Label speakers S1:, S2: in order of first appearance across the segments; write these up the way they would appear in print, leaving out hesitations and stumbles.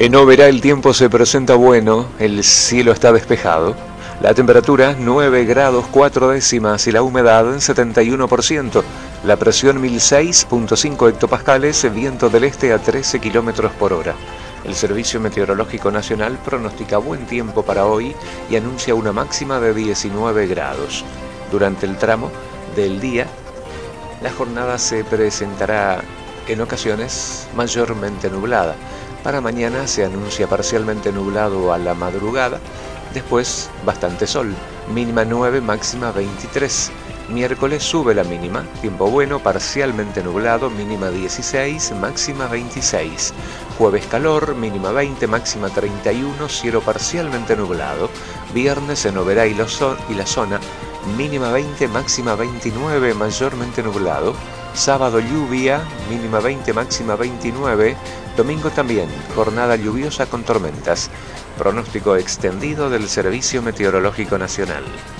S1: En Oberá el tiempo se presenta bueno, el cielo está despejado. La temperatura 9 grados 4 décimas y la humedad en 71%. La presión 1006.5 hectopascales, viento del este a 13 kilómetros por hora. El Servicio Meteorológico Nacional pronostica buen tiempo para hoy y anuncia una máxima de 19 grados. Durante el tramo del día, la jornada se presentará en ocasiones mayormente nublada. Para mañana se anuncia parcialmente nublado a la madrugada, después bastante sol, mínima 9, máxima 23. Miércoles sube la mínima, tiempo bueno, parcialmente nublado, mínima 16, máxima 26. Jueves calor, mínima 20, máxima 31, cielo parcialmente nublado. Viernes en Oberá y la zona, mínima 20, máxima 29, mayormente nublado. Sábado lluvia, mínima 20, máxima 29. Domingo también, jornada lluviosa con tormentas. Pronóstico extendido del Servicio Meteorológico Nacional.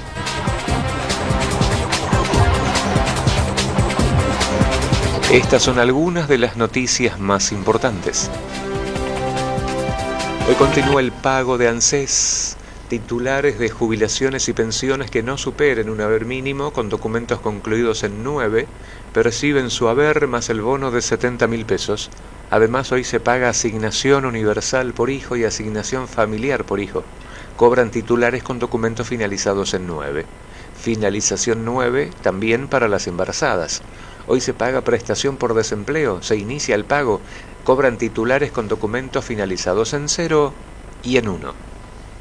S1: Estas son algunas de las noticias más importantes. Hoy continúa el pago de ANSES. Titulares de jubilaciones y pensiones que no superen un haber mínimo con documentos concluidos en 9 perciben su haber más el bono de 70.000 pesos. Además, hoy se paga asignación universal por hijo y asignación familiar por hijo. Cobran titulares con documentos finalizados en 9. Finalización 9 también para las embarazadas. Hoy se paga prestación por desempleo, se inicia el pago. Cobran titulares con documentos finalizados en 0 y en 1.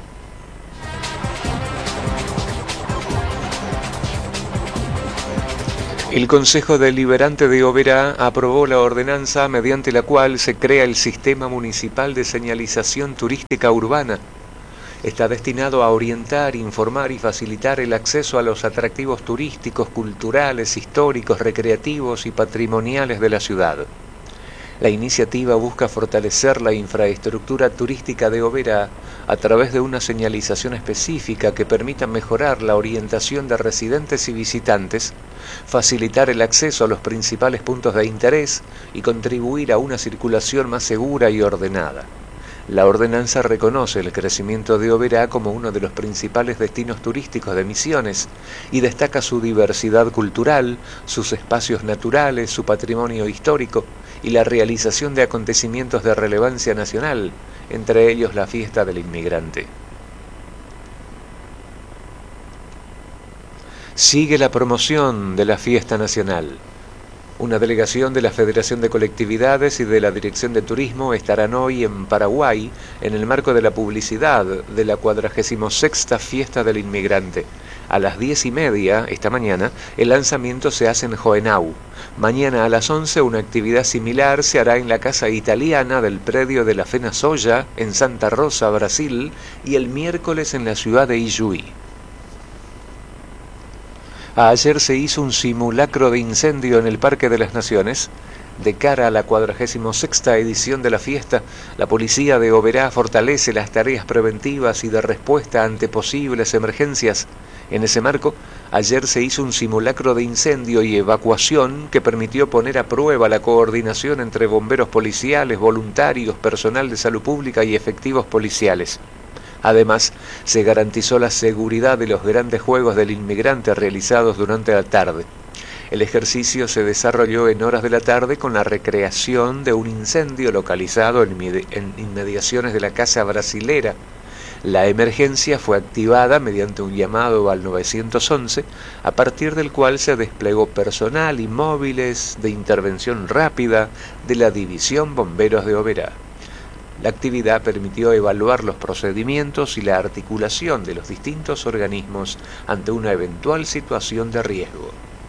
S1: El Consejo Deliberante de Oberá aprobó la ordenanza mediante la cual se crea el Sistema Municipal de Señalización Turística Urbana. Está destinado a orientar, informar y facilitar el acceso a los atractivos turísticos, culturales, históricos, recreativos y patrimoniales de la ciudad. La iniciativa busca fortalecer la infraestructura turística de Oberá a través de una señalización específica que permita mejorar la orientación de residentes y visitantes, facilitar el acceso a los principales puntos de interés y contribuir a una circulación más segura y ordenada. La ordenanza reconoce el crecimiento de Oberá como uno de los principales destinos turísticos de Misiones y destaca su diversidad cultural, sus espacios naturales, su patrimonio histórico y la realización de acontecimientos de relevancia nacional, entre ellos la Fiesta del Inmigrante. Sigue la promoción de la Fiesta Nacional. Una delegación de la Federación de Colectividades y de la Dirección de Turismo estarán hoy en Paraguay en el marco de la publicidad de la 46ª Fiesta del Inmigrante. A las 10:30 esta mañana, el lanzamiento se hace en Hohenau. Mañana a las 11 una actividad similar se hará en la Casa Italiana del predio de la Fena Soya en Santa Rosa, Brasil, y el miércoles en la ciudad de Ijuí. Ayer se hizo un simulacro de incendio en el Parque de las Naciones. De cara a la 46ª edición de la fiesta, la policía de Oberá fortalece las tareas preventivas y de respuesta ante posibles emergencias. En ese marco, ayer se hizo un simulacro de incendio y evacuación que permitió poner a prueba la coordinación entre bomberos policiales, voluntarios, personal de salud pública y efectivos policiales. Además, se garantizó la seguridad de los grandes juegos del inmigrante realizados durante la tarde. El ejercicio se desarrolló en horas de la tarde con la recreación de un incendio localizado en inmediaciones de la Casa Brasilera. La emergencia fue activada mediante un llamado al 911, a partir del cual se desplegó personal y móviles de intervención rápida de la División Bomberos de Oberá. La actividad permitió evaluar los procedimientos y la articulación de los distintos organismos ante una eventual situación de riesgo.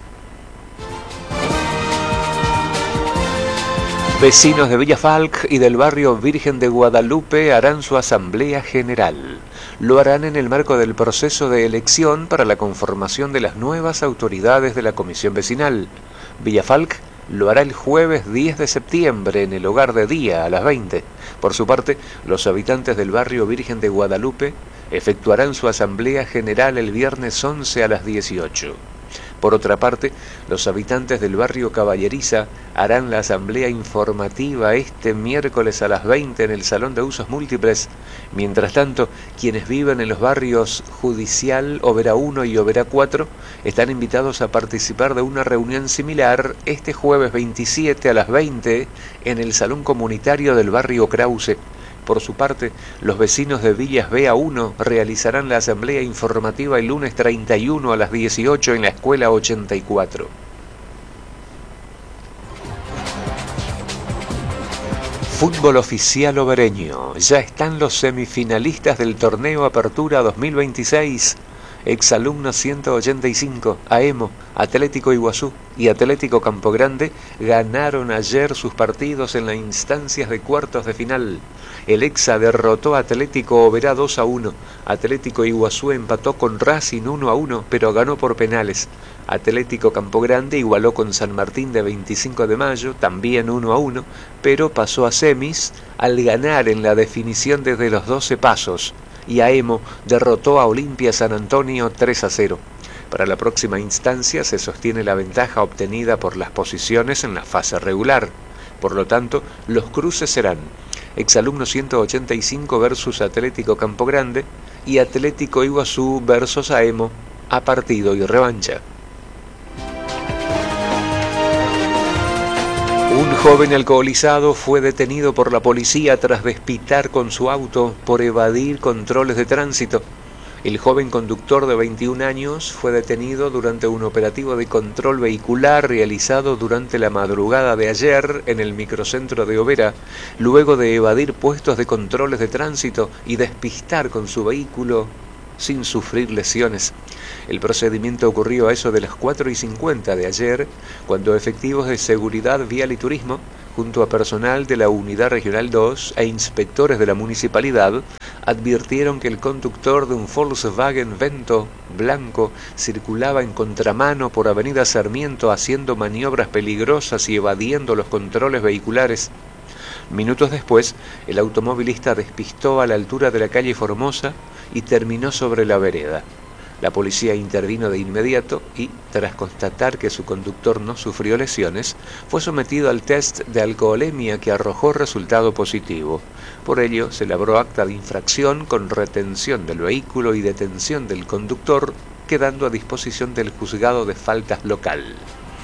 S1: Vecinos de Villa Falk y del barrio Virgen de Guadalupe harán su asamblea general. Lo harán en el marco del proceso de elección para la conformación de las nuevas autoridades de la comisión vecinal. Villa Falk lo hará el jueves 10 de septiembre en el Hogar de Día a las 20. Por su parte, los habitantes del barrio Virgen de Guadalupe efectuarán su asamblea general el viernes 11 a las 18. Por otra parte, los habitantes del barrio Caballeriza harán la asamblea informativa este miércoles a las 20 en el Salón de Usos Múltiples. Mientras tanto, quienes viven en los barrios Judicial, Oberá 1 y Oberá 4 están invitados a participar de una reunión similar este jueves 27 a las 20 en el Salón Comunitario del barrio Krause. Por su parte, los vecinos de Villas Bea 1 realizarán la asamblea informativa el lunes 31 a las 18 en la Escuela 84. Fútbol oficial obereño. Ya están los semifinalistas del torneo Apertura 2026. Exalumnos 185, AEMO, Atlético Iguazú y Atlético Campo Grande ganaron ayer sus partidos en las instancias de cuartos de final. El Exa derrotó a Atlético Oberá 2-1. Atlético Iguazú empató con Racing 1-1, pero ganó por penales. Atlético Campo Grande igualó con San Martín de 25 de Mayo, también 1-1, pero pasó a semis al ganar en la definición desde los 12 pasos. Y AEMO derrotó a Olimpia San Antonio 3-0. Para la próxima instancia se sostiene la ventaja obtenida por las posiciones en la fase regular. Por lo tanto, los cruces serán Exalumno 185 versus Atlético Campo Grande y Atlético Iguazú versus AEMO a partido y revancha. Un joven alcoholizado fue detenido por la policía tras despitar con su auto por evadir controles de tránsito. El joven conductor de 21 años fue detenido durante un operativo de control vehicular realizado durante la madrugada de ayer en el microcentro de Oberá, luego de evadir puestos de controles de tránsito y despistar con su vehículo sin sufrir lesiones. El procedimiento ocurrió a eso de las 4:50 de ayer, cuando efectivos de seguridad vial y turismo, junto a personal de la Unidad Regional 2 e inspectores de la municipalidad, advirtieron que el conductor de un Volkswagen Vento blanco circulaba en contramano por Avenida Sarmiento haciendo maniobras peligrosas y evadiendo los controles vehiculares. Minutos después, el automovilista despistó a la altura de la calle Formosa y terminó sobre la vereda. La policía intervino de inmediato y, tras constatar que su conductor no sufrió lesiones, fue sometido al test de alcoholemia que arrojó resultado positivo. Por ello, se labró acta de infracción con retención del vehículo y detención del conductor, quedando a disposición del juzgado de faltas local.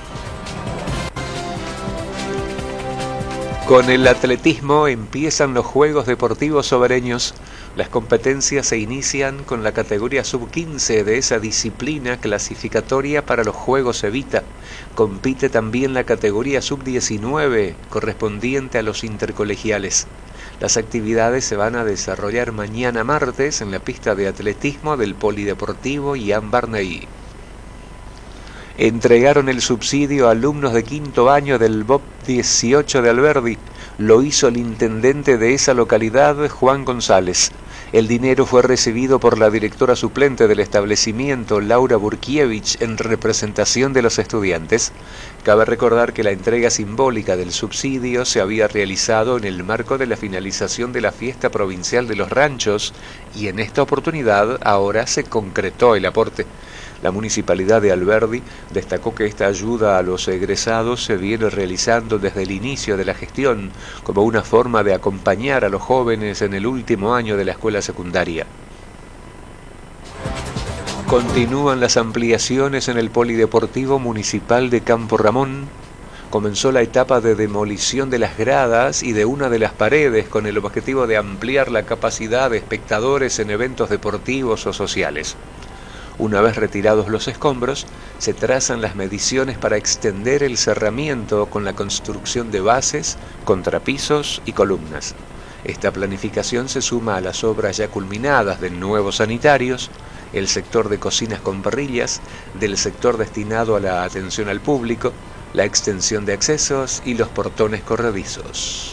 S1: Con el atletismo empiezan los Juegos Deportivos Obereños. Las competencias se inician con la categoría sub-15 de esa disciplina clasificatoria para los Juegos Evita. Compite también la categoría sub-19 correspondiente a los intercolegiales. Las actividades se van a desarrollar mañana martes en la pista de atletismo del Polideportivo Ian Barney. Entregaron el subsidio a alumnos de quinto año del BOP 18 de Alberdi. Lo hizo el intendente de esa localidad, Juan González. El dinero fue recibido por la directora suplente del establecimiento, Laura Burkiewicz, en representación de los estudiantes. Cabe recordar que la entrega simbólica del subsidio se había realizado en el marco de la finalización de la fiesta provincial de los ranchos y en esta oportunidad ahora se concretó el aporte. La Municipalidad de Alberdi destacó que esta ayuda a los egresados se viene realizando desde el inicio de la gestión como una forma de acompañar a los jóvenes en el último año de la escuela secundaria. Continúan las ampliaciones en el Polideportivo Municipal de Campo Ramón. Comenzó la etapa de demolición de las gradas y de una de las paredes con el objetivo de ampliar la capacidad de espectadores en eventos deportivos o sociales. Una vez retirados los escombros, se trazan las mediciones para extender el cerramiento con la construcción de bases, contrapisos y columnas. Esta planificación se suma a las obras ya culminadas de nuevos sanitarios, el sector de cocinas con parrillas, del sector destinado a la atención al público, la extensión de accesos y los portones corredizos.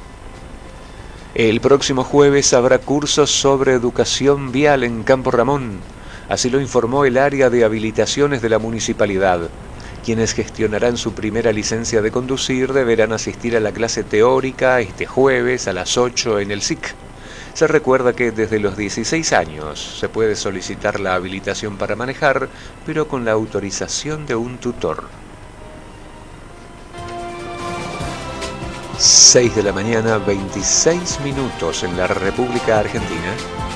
S1: El próximo jueves habrá cursos sobre educación vial en Campo Ramón. Así lo informó el área de habilitaciones de la municipalidad. Quienes gestionarán su primera licencia de conducir deberán asistir a la clase teórica este jueves a las 8 en el SIC. Se recuerda que desde los 16 años se puede solicitar la habilitación para manejar, pero con la autorización de un tutor. 6 de la mañana, 26 minutos en la República Argentina.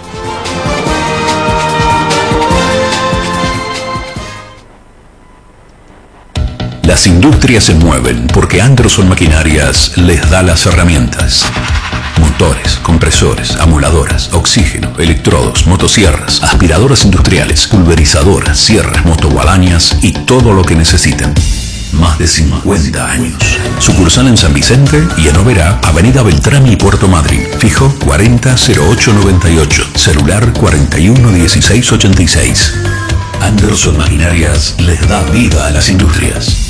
S2: Las industrias se mueven porque Anderson Maquinarias les da las herramientas. Motores, compresores, amoladoras, oxígeno, electrodos, motosierras, aspiradoras industriales, pulverizadoras, sierras, motoguadañas y todo lo que necesiten. Más de 50 años. Sucursal en San Vicente y en Oberá, Avenida Beltrami y Puerto Madryn. Fijo 400898. Celular 411686. Anderson Maquinarias les da vida a las industrias.